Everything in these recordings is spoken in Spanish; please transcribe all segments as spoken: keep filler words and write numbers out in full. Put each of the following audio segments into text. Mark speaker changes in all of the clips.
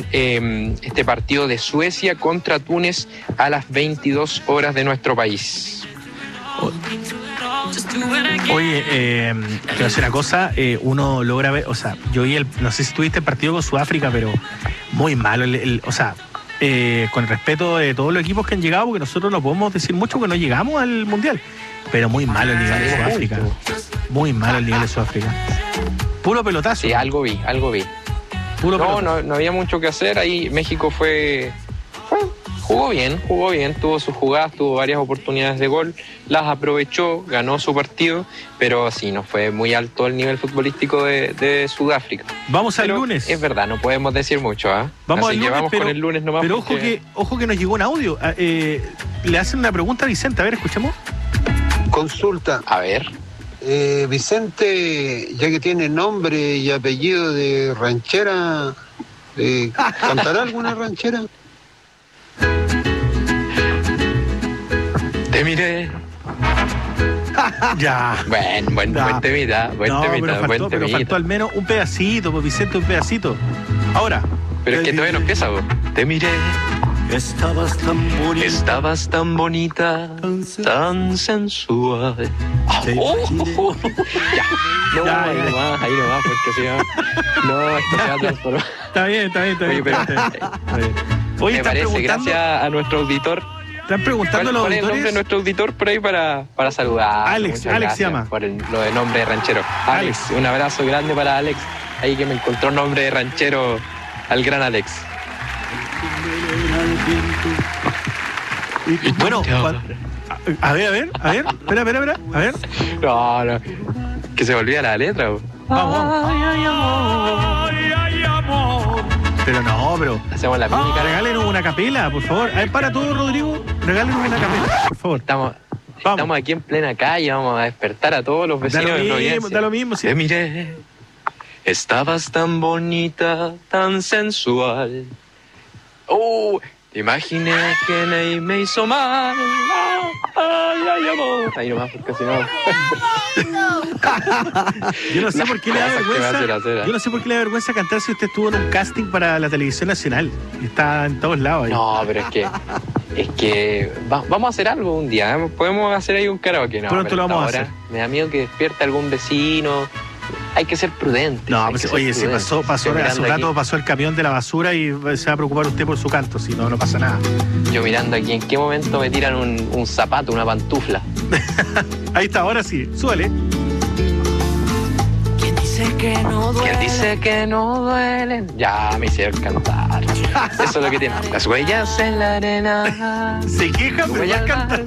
Speaker 1: eh, este partido de Suecia contra Túnez a las veintidós horas de nuestro país.
Speaker 2: Oye, eh, quiero decir una cosa, eh, uno logra ver, o sea, yo vi el, no sé si tuviste el partido con Sudáfrica, pero muy malo, el, el, o sea, eh, con respeto de todos los equipos que han llegado, porque nosotros no podemos decir mucho que no llegamos al Mundial, pero muy malo el nivel de Sudáfrica, muy malo el nivel de Sudáfrica. Puro pelotazo.
Speaker 1: Sí, algo vi, algo vi.
Speaker 2: Puro
Speaker 1: no, no, no había mucho que hacer, ahí México fue... fue Jugó bien, jugó bien, tuvo sus jugadas, tuvo varias oportunidades de gol, las aprovechó, ganó su partido, pero sí, no fue muy alto el nivel futbolístico de, de Sudáfrica.
Speaker 2: Vamos al
Speaker 1: pero
Speaker 2: lunes.
Speaker 1: Es verdad, no podemos decir mucho, ¿ah? ¿eh?
Speaker 2: Vamos
Speaker 1: Así
Speaker 2: al
Speaker 1: que
Speaker 2: lunes,
Speaker 1: vamos
Speaker 2: pero,
Speaker 1: con el lunes nomás.
Speaker 2: Pero
Speaker 1: porque...
Speaker 2: ojo que ojo que nos llegó un audio. Eh, le hacen una pregunta a Vicente, a ver, escuchemos.
Speaker 3: Consulta.
Speaker 1: A ver.
Speaker 3: Eh, Vicente, ya que tiene nombre y apellido de ranchera, eh, ¿cantará alguna ranchera?
Speaker 1: Te miré.
Speaker 2: Ya.
Speaker 1: Buen, buen,
Speaker 2: Ya.
Speaker 1: buen temita, buen
Speaker 2: no,
Speaker 1: temita,
Speaker 2: pero faltó,
Speaker 1: buen
Speaker 2: pero
Speaker 1: temita.
Speaker 2: faltó al menos un pedacito, pues Vicente, un pedacito. Ahora.
Speaker 1: Pero es que todavía no empieza, vos. Te miré.
Speaker 4: Estabas tan bonita.
Speaker 1: Estabas tan bonita, tan sensual.
Speaker 2: Sí.
Speaker 1: Oh, oh, oh. Ya. No,
Speaker 2: Ya,
Speaker 1: ahí
Speaker 2: ya.
Speaker 1: nomás, ahí nomás, porque si no. No, esto se va a transformar.
Speaker 2: Está bien, está bien, está bien.
Speaker 1: Oye, pero-
Speaker 2: está bien, está bien. Oye,
Speaker 1: Me
Speaker 2: están
Speaker 1: parece,
Speaker 2: preguntando,
Speaker 1: gracias a nuestro auditor.
Speaker 2: están preguntando
Speaker 1: ¿Cuál,
Speaker 2: los
Speaker 1: cuál es el nombre de
Speaker 2: auditores.
Speaker 1: nuestro auditor por ahí para, para saludar?
Speaker 2: Alex,
Speaker 1: Muchas
Speaker 2: Alex
Speaker 1: gracias
Speaker 2: se llama.
Speaker 1: Por el, lo de nombre de ranchero. Alex,
Speaker 2: Alex.
Speaker 1: un abrazo grande para Alex. Ahí que me encontró nombre de ranchero al gran Alex.
Speaker 2: Y- bueno, cuan- a, a ver, a ver, a ver, espera, espera, espera, a ver.
Speaker 1: No, no. Que se me olvida la letra. Bro.
Speaker 2: Vamos, vamos. Pero no, pero.
Speaker 1: Hacemos la mímica.
Speaker 2: Regálenos una capela, por favor. A ver, para todo, Rodrigo. Regálenos una capela, por favor.
Speaker 1: Estamos,
Speaker 2: Vamos.
Speaker 1: estamos aquí en plena calle, vamos a despertar a todos los
Speaker 2: Da
Speaker 1: vecinos
Speaker 2: lo
Speaker 1: de
Speaker 2: mismo,
Speaker 1: Providencia.
Speaker 2: da lo mismo. Sí.
Speaker 1: Te miré, estabas tan bonita, tan sensual. Oh, te imaginé ajena y me hizo mal. Ay, ay, amor. Ahí nomás, porque si no.
Speaker 2: Yo no sé por qué le da
Speaker 1: Cosas que me
Speaker 2: vergüenza.
Speaker 1: hacen hacer, ¿eh?
Speaker 2: Yo no sé por qué le da vergüenza cantar si usted estuvo en un casting para la televisión nacional. Está en todos lados ahí.
Speaker 1: No, pero es que. Es que. va- vamos a hacer algo un día. ¿eh? Podemos hacer ahí un karaoke. No,
Speaker 2: Pronto
Speaker 1: pero
Speaker 2: lo vamos a
Speaker 1: ahora
Speaker 2: hacer.
Speaker 1: Me da miedo que despierte algún vecino. Hay que ser prudente.
Speaker 2: No,
Speaker 1: hay
Speaker 2: pues,
Speaker 1: que ser
Speaker 2: oye, si
Speaker 1: prudente.
Speaker 2: pasó, pasó
Speaker 1: Yo
Speaker 2: hace un
Speaker 1: mirando
Speaker 2: rato
Speaker 1: aquí-
Speaker 2: pasó el camión de la basura y se va a preocupar usted por su canto, si no, no pasa nada.
Speaker 1: Yo mirando aquí, ¿en qué momento me tiran un, un zapato, una pantufla?
Speaker 2: Ahí está, ahora sí, súbale.
Speaker 4: ¿Quién dice que no duele?
Speaker 1: ¿Quién dice que no duelen? Ya me hicieron cantar. Eso es lo que tiene. Las huellas en la arena.
Speaker 2: Se queja, pero va a cantar.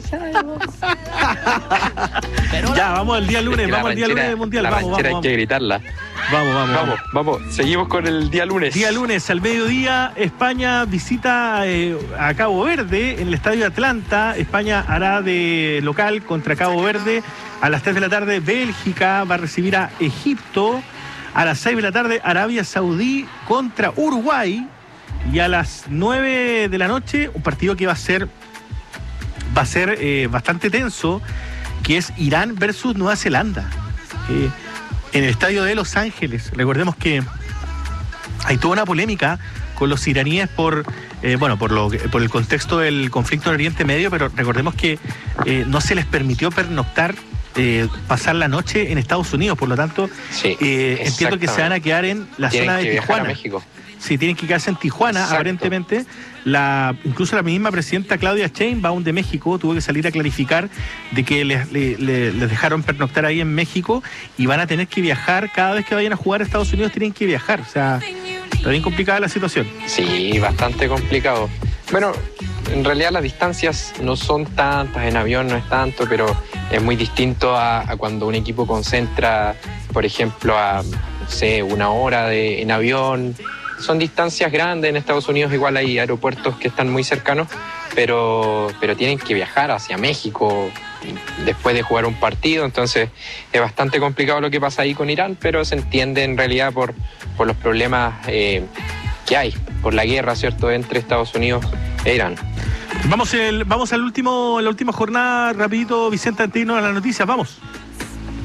Speaker 2: Ya, vamos al día lunes,
Speaker 1: Es que la
Speaker 2: vamos al día
Speaker 1: ranchera-
Speaker 2: lunes del mundial.
Speaker 1: La
Speaker 2: Vamos,
Speaker 1: ranchera
Speaker 2: vamos,
Speaker 1: hay que gritarla.
Speaker 2: vamos, vamos,
Speaker 1: Vamos, vamos. Seguimos con el día lunes.
Speaker 2: Día lunes, al mediodía, España visita eh, a Cabo Verde en el Estadio Atlanta. España hará de local contra Cabo Verde. A las tres de la tarde, Bélgica va a recibir a Egipto. A las seis de la tarde, Arabia Saudí contra Uruguay. Y a las nueve de la noche, un partido que va a ser, va a ser eh, bastante tenso, que es Irán versus Nueva Zelanda. Eh, en el estadio de Los Ángeles. Recordemos que hay toda una polémica con los iraníes por eh, bueno por lo que- por el contexto del conflicto en Oriente Medio, pero recordemos que eh, no se les permitió pernoctar, eh, pasar la noche en Estados Unidos, por lo tanto
Speaker 1: Sí,
Speaker 2: eh, entiendo que se van a quedar en la
Speaker 1: Tienen
Speaker 2: zona
Speaker 1: que
Speaker 2: de
Speaker 1: viajar
Speaker 2: Tijuana.
Speaker 1: a México.
Speaker 2: Sí, tienen que quedarse en Tijuana,
Speaker 1: Exacto.
Speaker 2: aparentemente. La, incluso la misma presidenta Claudia Sheinbaum de México tuvo que salir a clarificar de que les, le- le- les dejaron pernoctar ahí en México y van a tener que viajar cada vez que vayan a jugar a Estados Unidos, tienen que viajar. O sea, está bien complicada la situación.
Speaker 1: Sí, bastante complicado. Bueno, en realidad las distancias no son tantas, en avión no es tanto, pero es muy distinto a, a cuando un equipo concentra, por ejemplo, a, no sé, una hora de, en avión. Son distancias grandes, en Estados Unidos igual hay aeropuertos que están muy cercanos, pero, pero tienen que viajar hacia México después de jugar un partido, entonces es bastante complicado lo que pasa ahí con Irán, pero se entiende en realidad por, por los problemas eh, que hay, por la guerra, ¿cierto?, entre Estados Unidos e Irán.
Speaker 2: Vamos, el, vamos al último, la última jornada, rapidito, Vicente, antes de irnos a las noticias, vamos.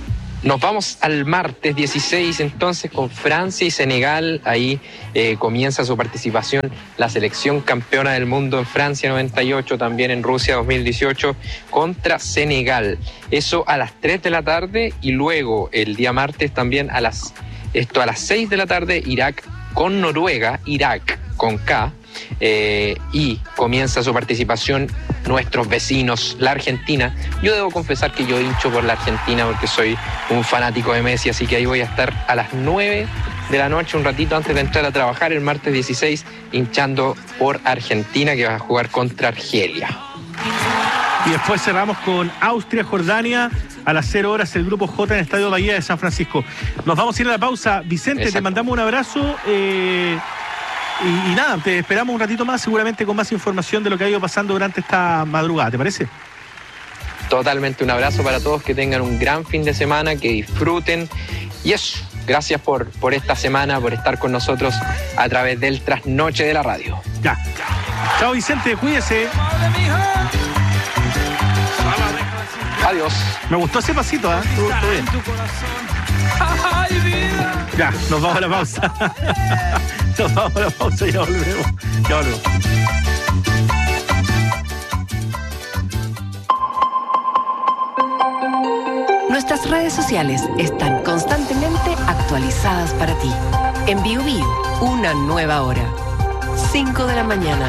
Speaker 1: Nos vamos al martes dieciséis entonces con Francia y Senegal. Ahí eh, comienza su participación la selección campeona del mundo en Francia noventa y ocho, también en Rusia dos mil dieciocho contra Senegal. Eso a las tres de la tarde y luego el día martes también a las, esto a las seis de la tarde Irak con Noruega, Irak con K. Eh, y comienza su participación nuestros vecinos, la Argentina. Yo debo confesar que yo hincho por la Argentina porque soy un fanático de Messi, así que ahí voy a estar a las nueve de la noche, un ratito antes de entrar a trabajar el martes dieciséis, hinchando por Argentina, que va a jugar contra Argelia.
Speaker 2: Y después cerramos con Austria, Jordania, a las cero horas el Grupo J en el Estadio Bahía de San Francisco. Nos vamos a ir a la pausa. Vicente, Exacto. Te mandamos un abrazo. Eh... Y, y nada, te esperamos un ratito más, seguramente con más información de lo que ha ido pasando durante esta madrugada, ¿te parece?
Speaker 1: Totalmente, un abrazo para todos, que tengan un gran fin de semana, que disfruten. Y eso, gracias por, por esta semana, por estar con nosotros a través del Trasnoche de la Radio.
Speaker 2: Ya. Chao Vicente, cuídese.
Speaker 1: Adiós.
Speaker 2: Me gustó ese pasito, ¿eh? Me gustó bien. Ya, nos vamos a la pausa. Nos vamos a la pausa y ya volvemos. Ya volvemos.
Speaker 5: Nuestras redes sociales están constantemente actualizadas para ti. En Bio Bio, una nueva hora. cinco de la mañana.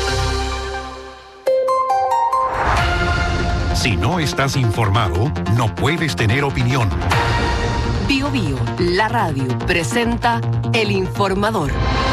Speaker 6: Si no estás informado, no puedes tener opinión.
Speaker 5: Bio Bio, la radio, presenta El Informador.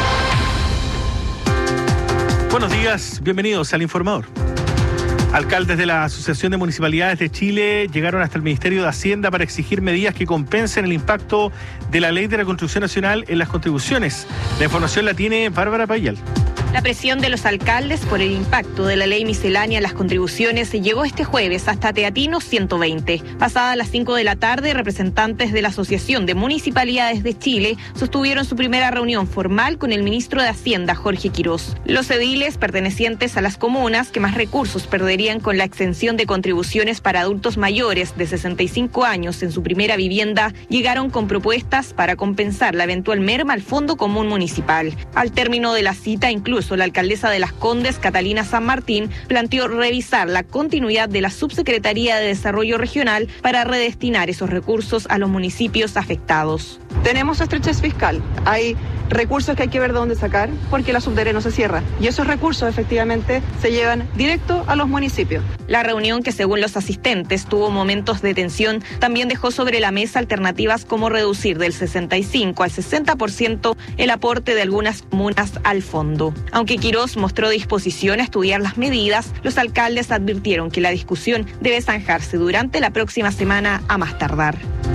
Speaker 2: Buenos días, bienvenidos al Informador. Alcaldes de la Asociación de Municipalidades de Chile llegaron hasta el Ministerio de Hacienda para exigir medidas que compensen el impacto de la Ley de Reconstrucción Nacional en las contribuciones. La información la tiene Bárbara Payal.
Speaker 7: La presión de los alcaldes por el impacto de la ley miscelánea en las contribuciones llegó este jueves hasta Teatinos ciento veinte. Pasadas las cinco de la tarde, representantes de la Asociación de Municipalidades de Chile sostuvieron su primera reunión formal con el ministro de Hacienda, Jorge Quirós. Los ediles pertenecientes a las comunas que más recursos perderían con la exención de contribuciones para adultos mayores de sesenta y cinco años en su primera vivienda llegaron con propuestas para compensar la eventual merma al Fondo Común Municipal. Al término de la cita, incluso la alcaldesa de Las Condes, Catalina San Martín, planteó revisar la continuidad de la Subsecretaría de Desarrollo Regional para redestinar esos recursos a los municipios afectados.
Speaker 8: Tenemos estrechez fiscal, hay recursos que hay que ver de dónde sacar porque la subdere no se cierra y esos recursos efectivamente se llevan directo a los municipios.
Speaker 7: La reunión, que según los asistentes tuvo momentos de tensión, también dejó sobre la mesa alternativas como reducir del sesenta y cinco al sesenta por ciento el aporte de algunas comunas al fondo. Aunque Quirós mostró disposición a estudiar las medidas, los alcaldes advirtieron que la discusión debe zanjarse durante la próxima semana a más tardar.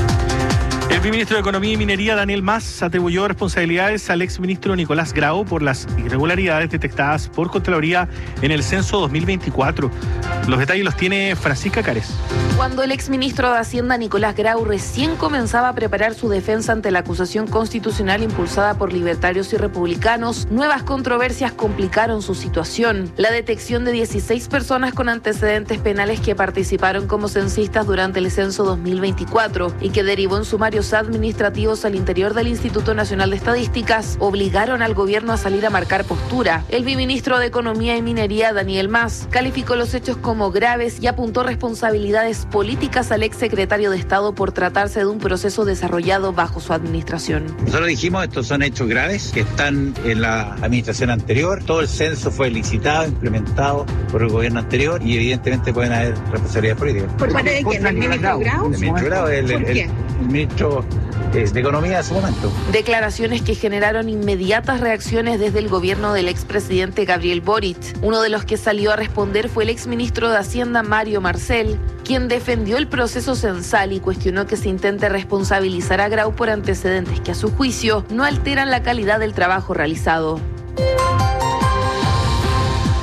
Speaker 2: El viceministro de Economía y Minería, Daniel Mas, atribuyó responsabilidades al exministro Nicolás Grau por las irregularidades detectadas por Contraloría en el censo dos mil veinticuatro. Los detalles los tiene Francisca Cárez.
Speaker 9: Cuando el exministro de Hacienda, Nicolás Grau, recién comenzaba a preparar su defensa ante la acusación constitucional impulsada por libertarios y republicanos, nuevas controversias complicaron su situación. La detección de dieciséis personas con antecedentes penales que participaron como censistas durante el censo dos mil veinticuatro y que derivó en sumarios administrativos al interior del Instituto Nacional de Estadísticas obligaron al gobierno a salir a marcar postura. El viceministro de Economía y Minería, Daniel Mas, calificó los hechos como graves y apuntó responsabilidades políticas al exsecretario de Estado por tratarse de un proceso desarrollado bajo su administración.
Speaker 10: Nosotros dijimos, estos son hechos graves que están en la administración anterior. Todo el censo fue licitado, implementado por el gobierno anterior y evidentemente pueden haber responsabilidades políticas.
Speaker 8: ¿Por parte de quién? ¿El ministro Grau?
Speaker 10: El ministro Grau, el, el, el, el ministro eh, de Economía de su momento.
Speaker 9: Declaraciones que generaron inmediatas reacciones desde el gobierno del expresidente Gabriel Boric. Uno de los que salió a responder fue el exministro de Hacienda, Mario Marcel, quien defendió el proceso censal y cuestionó que se intente responsabilizar a Grau por antecedentes que a su juicio no alteran la calidad del trabajo realizado.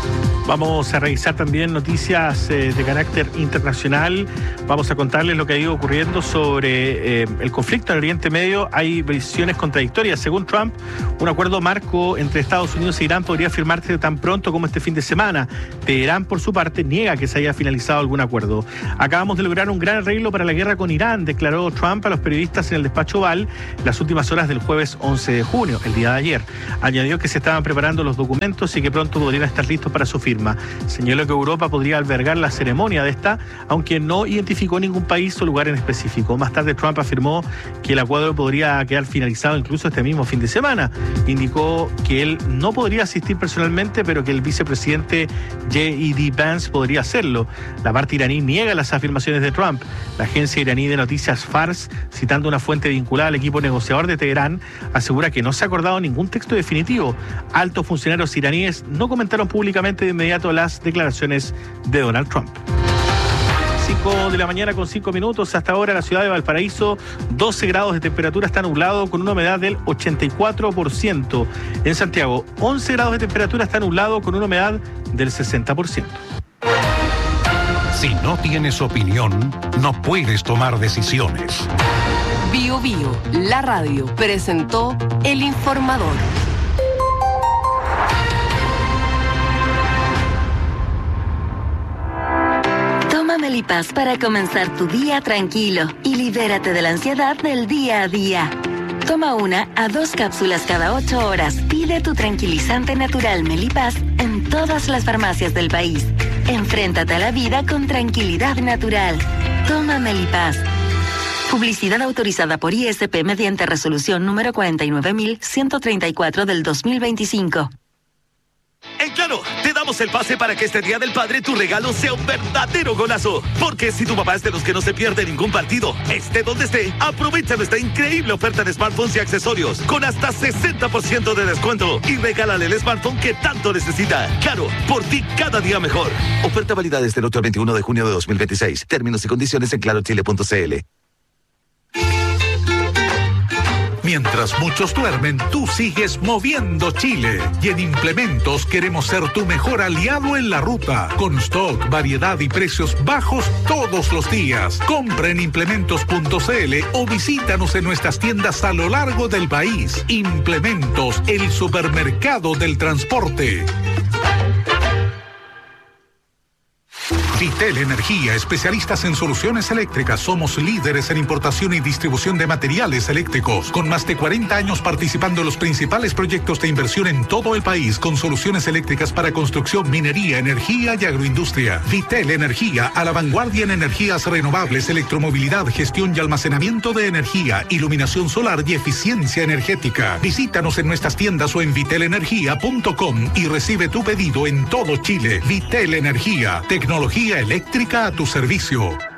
Speaker 2: Vamos a revisar también noticias eh, de carácter internacional. Vamos a contarles lo que ha ido ocurriendo sobre eh, el conflicto en el Oriente Medio. Hay visiones contradictorias. Según Trump, un acuerdo marco entre Estados Unidos e Irán podría firmarse tan pronto como este fin de semana. Teherán, por su parte, niega que se haya finalizado algún acuerdo. Acabamos de lograr un gran arreglo para la guerra con Irán, declaró Trump a los periodistas en el despacho Oval las últimas horas del jueves once de junio, el día de ayer. Añadió que se estaban preparando los documentos y que pronto podrían estar listos para su firma. Señaló que Europa podría albergar la ceremonia de esta, aunque no identificó ningún país o lugar en específico. Más tarde, Trump afirmó que el acuerdo podría quedar finalizado incluso este mismo fin de semana. Indicó que él no podría asistir personalmente, pero que el vicepresidente J E D Vance podría hacerlo. La parte iraní niega las afirmaciones de Trump. La agencia iraní de noticias Fars, citando una fuente vinculada al equipo negociador de Teherán, asegura que no se ha acordado ningún texto definitivo. Altos funcionarios iraníes no comentaron públicamente de inmediato las declaraciones de Donald Trump. cinco de la mañana con cinco minutos. Hasta ahora la ciudad de Valparaíso, doce grados de temperatura, está nublado con una humedad del ochenta y cuatro por ciento. En Santiago, once grados de temperatura, está nublado con una humedad del sesenta por ciento.
Speaker 6: Si no tienes opinión, no puedes tomar decisiones.
Speaker 5: Bio Bio, la radio, presentó El Informador.
Speaker 11: Toma Melipaz para comenzar tu día tranquilo y libérate de la ansiedad del día a día. Toma una a dos cápsulas cada ocho horas. Pide tu tranquilizante natural Melipaz en todas las farmacias del país. Enfréntate a la vida con tranquilidad natural. Toma Melipaz. Publicidad autorizada por I S P mediante resolución número cuarenta y nueve mil ciento treinta y cuatro del dos mil veinticinco.
Speaker 12: En Claro, te damos el pase para que este Día del Padre tu regalo sea un verdadero golazo. Porque si tu papá es de los que no se pierde ningún partido, esté donde esté, aprovecha nuestra increíble oferta de smartphones y accesorios con hasta sesenta por ciento de descuento y regálale el smartphone que tanto necesita. Claro, por ti cada día mejor. Oferta válida desde el ocho al veintiuno de junio de dos mil veintiséis. Términos y condiciones en claro chile punto c l.
Speaker 13: Mientras muchos duermen, tú sigues moviendo Chile. Y en Implementos queremos ser tu mejor aliado en la ruta. Con stock, variedad y precios bajos todos los días. Compra en implementos punto c l o visítanos en nuestras tiendas a lo largo del país. Implementos, el supermercado del transporte. Vitel Energía, especialistas en soluciones eléctricas. Somos líderes en importación y distribución de materiales eléctricos. Con más de cuarenta años participando en los principales proyectos de inversión en todo el país, con soluciones eléctricas para construcción, minería, energía y agroindustria. Vitel Energía, a la vanguardia en energías renovables, electromovilidad, gestión y almacenamiento de energía, iluminación solar y eficiencia energética. Visítanos en nuestras tiendas o en vitel energía punto com y recibe tu pedido en todo Chile. Vitel Energía, tecnología eléctrica a tu servicio.